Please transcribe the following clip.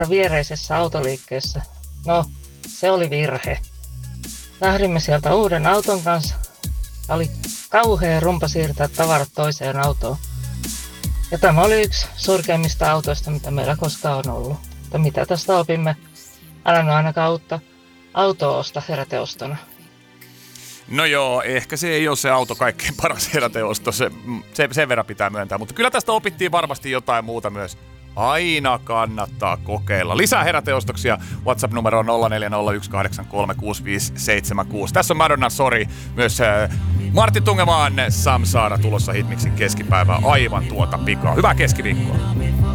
viereisessä autoliikkeessä. No, se oli virhe. Lähdimme sieltä uuden auton kanssa. Oli kauhea rumpa siirtää tavarat toiseen autoon. Ja tämä oli yksi surkeimmista autoista, mitä meillä koskaan on ollut. Mutta mitä tästä opimme? Älä ainakaan uutta autoa osta heräteostona. No joo, ehkä se ei ole se auto kaikkein paras heräteosto, sen verran pitää myöntää. Mutta kyllä tästä opittiin varmasti jotain muuta myös. Aina kannattaa kokeilla. Lisää heräteostoksia WhatsApp-numero on 0401836576. Tässä on Madonna Sorry. Myös Martti Tungemaan Samsaara tulossa Hitmixin keskipäivää aivan tuota pikaa. Hyvää keskiviikkoa.